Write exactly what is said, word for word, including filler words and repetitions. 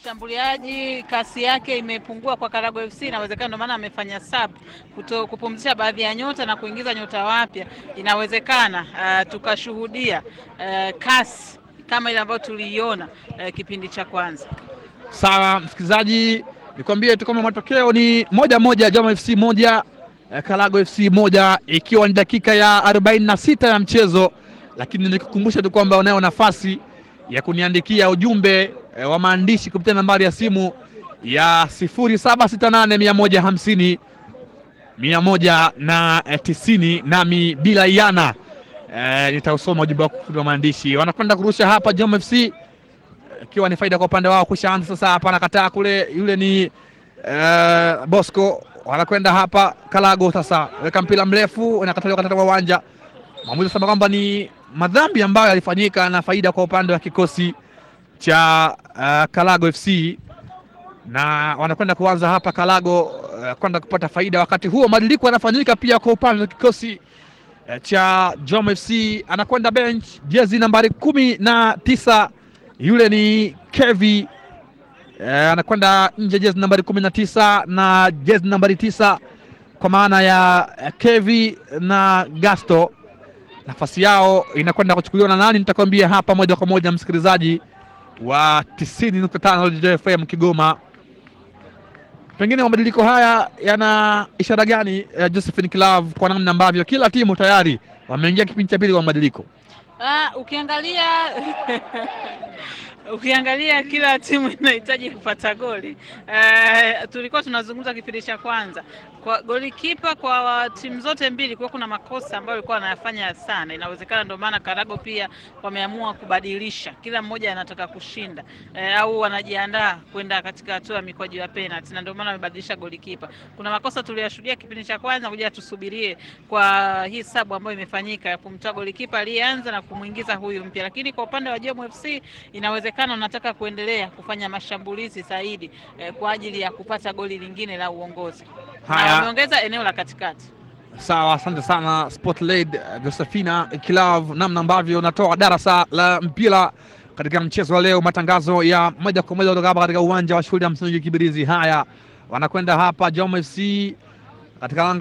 Mshambuliaji kasi yake imepungua kwa Karago F C, inawezekana ndio maana amefanya sub kuto, kupumzisha baadhi ya nyota na kuingiza nyota wapya. Inawezekana uh, tukashuhudia uh, kasi kama ile ambayo tuliiona uh, kipindi cha kwanza. Sawa msikilizaji, nikwambie tu kama matokeo ni moja moja, Joma F C moja Karago F C moja, ikiwa ni dakika ya arobaini na sita ya mchezo. Lakini nikukumbusha tu kwamba unayo nafasi ya kuniandikia ujumbe e, wa maandishi kupitia nambari ya simu ya sifuri saba sita nane mia moja hamsini mia moja na tisini, nami bila iana e, nitausoma ujumbe wako wa maandishi. Wanakwenda kurusha hapa Joma F C, ikiwa ni faida kwa upande wao. Kushaanza sasa hapa, anakataa kule, yule ni e, Bosco. Wanakwenda hapa Karago sasa, weka mpira mrefu, unakataliwa katika uwanja. Mwamuzi sema kwamba ni madhambi ambayo yalifanyika na faida kwa upande wa kikosi cha uh, Karago F C, na wanakwenda kuanza hapa Karago uh, kwenda kupata faida. Wakati huo mabadiliko yanafanyika pia kwa upande wa kikosi uh, cha Joma F C. Anakwenda bench jezi nambari kumi na tisa, yule ni Kevi. Uh, anakwenda nje jezi nambari kumi na tisa na jezi nambari tisa kwa maana ya uh, Kevi na Gasto. Nafasi yao inakwenda kuchukuliwa na nani nitakwambia hapa moja kwa moja, msikilizaji wa tisini nukta tano J F M Kigoma. Pengine mabadiliko haya yana ishara gani, uh, Josephine Kilav, kwa namna ambavyo kila timu tayari wameingia kipindi cha pili kwa mabadiliko? Ah, ukiangalia ukiangalia kila timu inahitaji kupata goli. Uh, tulikuwa tunazungumza kipindi cha kwanza kwa golikipa kwa timu zote mbili, kwa kuna makosa ambayo walikuwa wanayafanya sana. Inawezekana ndio maana Karago pia wameamua kubadilisha, kila mmoja anataka kushinda uh, au wanajiandaa kwenda katika hatua ya mikwaju ya penalty, na ndio maana wamebadilisha golikipa. Kuna makosa tuliyashuhudia kipindi cha kwanza, ngoja tusubirie kwa hii sababu ambayo imefanyika ya kumtoa golikipa aliyeanza na kumuingiza huyu mpya. Lakini kwa upande wa Joma F C inawezekana unataka kuendelea kufanya mashambulizi zaidi eh, kwa ajili ya kupata goli lingine la uongozi. Haya, wameongeza eneo la katikati. Sawa, asante sana Spotlight Josephina Kilav, namna ambavyo natoa darasa la mpira katika mchezo wa leo. Matangazo ya moja kwa moja kutoka hapa katika uwanja wa shule ya msingi Kibirizi. Haya, wanakwenda hapa Joma F C katika